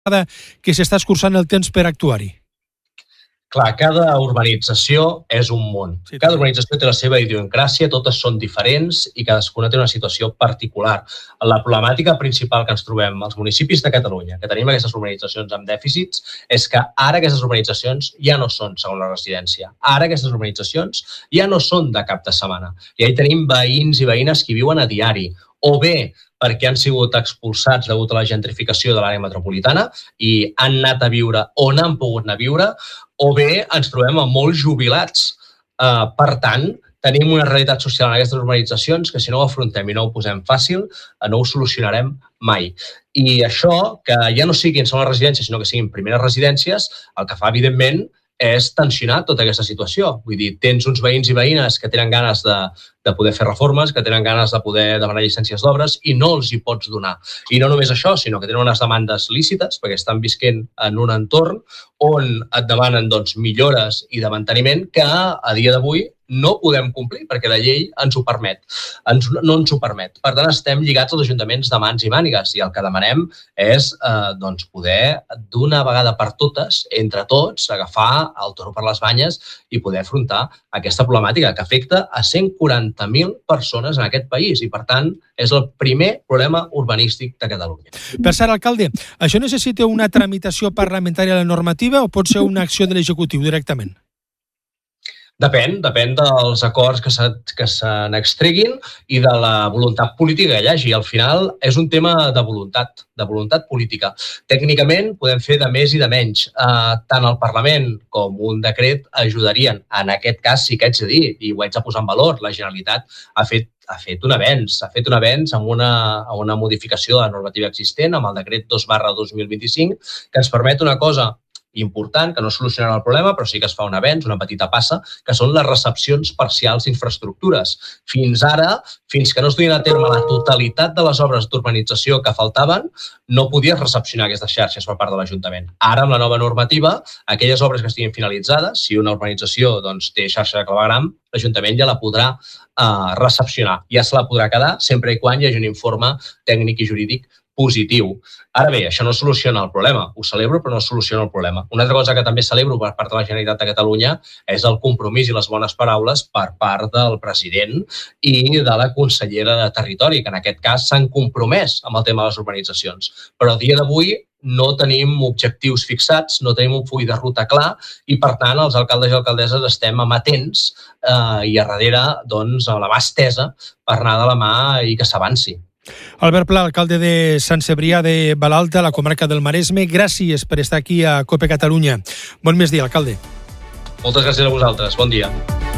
que s'està escurçant el temps per actuar-hi? Clar, cada urbanització és un món. Cada urbanització té la seva idiosincràsia, totes són diferents i cadascuna té una situació particular. La problemàtica principal que ens trobem als municipis de Catalunya, que tenim aquestes urbanitzacions amb dèficits, és que ara aquestes urbanitzacions ja no són segona residència. Ara aquestes urbanitzacions ja no són de cap de setmana. I ahí tenim veïns i veïnes que viuen a diari, o bé perquè han sigut expulsats degut a la gentrificació de l'àrea metropolitana i han anat a viure on han pogut anar a viure, o bé ens trobem amb molts jubilats. Per tant, tenim una realitat social en aquestes urbanitzacions que si no ho afrontem i no ho posem fàcil, no ho solucionarem mai. I això, que ja no siguin segones residències, sinó que siguin primeres residències, el que fa, evidentment, és tensionar tota aquesta situació. Vull dir, tens uns veïns i veïnes que tenen ganes de poder fer reformes, que tenen ganes de poder demanar llicències d'obres i no els hi pots donar. I no només això, sinó que tenen unes demandes lícites perquè estan visquent en un entorn on et demanen millores i de manteniment que a dia d'avui no podem complir perquè la llei ens ho permet. No ens ho permet. Per tant, estem lligats als ajuntaments de mans i mànigues i el que demanem és poder d'una vegada per totes, entre tots, agafar el toro per les banyes i poder afrontar aquesta problemàtica que afecta a 140.000 persones en aquest país i, per tant, és el primer problema urbanístic de Catalunya. Per cert, alcalde, això necessita una tramitació parlamentària a la normativa o pot ser una acció de l'executiu directament? Depèn dels acords que se n'extreguin i de la voluntat política que hi hagi. Al final és un tema de voluntat política. Tècnicament podem fer de més i de menys. Tant el Parlament com un decret ajudarien. En aquest cas sí que haig de dir, i ho haig de posar en valor, la Generalitat ha fet un avenç amb una modificació de la normativa existent, amb el decret 2/2025, que ens permet una cosa important, que no solucionarà el problema, però sí que es fa un avenç, una petita passa, que són les recepcions parcials d'infraestructures. Fins ara, fins que no es duien a terme la totalitat de les obres d'urbanització que faltaven, no podies recepcionar aquestes xarxes per part de l'Ajuntament. Ara, amb la nova normativa, aquelles obres que estiguin finalitzades, si una urbanització té xarxa de clavegram, l'Ajuntament ja la podrà recepcionar. Ja se la podrà quedar, sempre i quan hi hagi un informe tècnic i jurídic positiu. Ara bé, això no soluciona el problema. Ho celebro, però no soluciona el problema. Una altra cosa que també celebro per part de la Generalitat de Catalunya és el compromís i les bones paraules per part del president i de la consellera de Territori, que en aquest cas s'han compromès amb el tema de les urbanitzacions. Però a dia d'avui no tenim objectius fixats, no tenim un full de ruta clar i, per tant, els alcaldes i alcaldesses estem amatents i a darrere, a la mà estesa per anar de la mà i que s'avanci. Albert Pla, alcalde de Sant Cebrià de Vilalta, a la comarca del Maresme, gràcies per estar aquí a COPE Catalunya. Bon dia, alcalde. Moltes gràcies a vosaltres. Bon dia.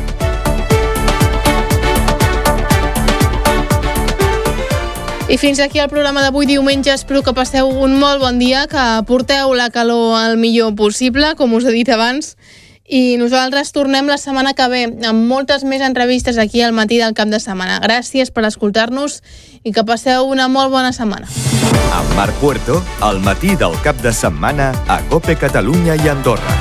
I fins aquí el programa d'avui diumenge. Espero que passeu un molt bon dia, que porteu la calor el millor possible, com us he dit abans. I nosaltres tornem la setmana que ve amb moltes més entrevistes aquí al matí del cap de setmana. Gràcies per escoltar-nos i que passeu una molt bona setmana. Amb Marc Puerto, al matí del cap de setmana a COPE Catalunya i Andorra.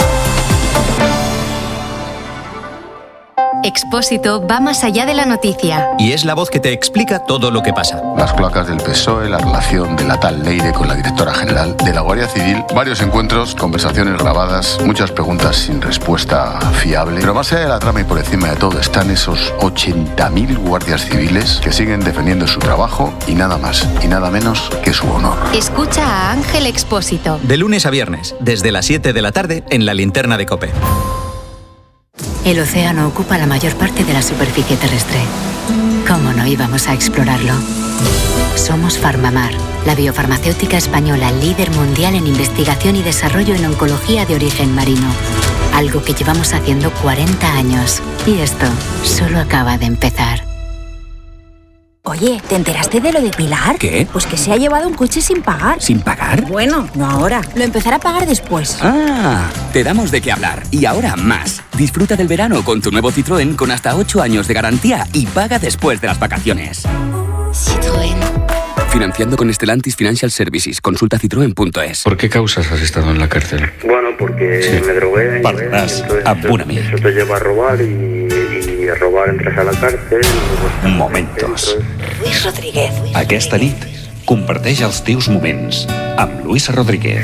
Expósito va más allá de la noticia. Y es la voz que te explica todo lo que pasa. Las cloacas del PSOE, la relación de la tal Leire con la directora general de la Guardia Civil, varios encuentros, conversaciones grabadas, muchas preguntas sin respuesta fiable. Pero más allá de la trama y por encima de todo están esos 80.000 guardias civiles que siguen defendiendo su trabajo y nada más y nada menos que su honor. Escucha a Ángel Expósito. De lunes a viernes, desde las 7 de la tarde en la linterna de COPE. El océano ocupa la mayor parte de la superficie terrestre. ¿Cómo no íbamos a explorarlo? Somos Farmamar, la biofarmacéutica española líder mundial en investigación y desarrollo en oncología de origen marino. Algo que llevamos haciendo 40 años. Y esto solo acaba de empezar. Oye, ¿te enteraste de lo de Pilar? ¿Qué? Pues que se ha llevado un coche sin pagar. ¿Sin pagar? Bueno, no ahora. Lo empezará a pagar después. Ah, te damos de qué hablar. Y ahora más. Disfruta del verano con tu nuevo Citroën con hasta 8 años de garantía y paga después de las vacaciones. Citroën. Financiando con Stellantis Financial Services. Consulta citroen.es. ¿Por qué causas has estado en la cárcel? Bueno, porque me drogué. Parlas, apúrame. Eso te lleva a robar y a robar entras a la càrcel. Momentos. Luis Rodríguez. Aquesta nit Comparteix els teus moments amb Luisa Rodríguez.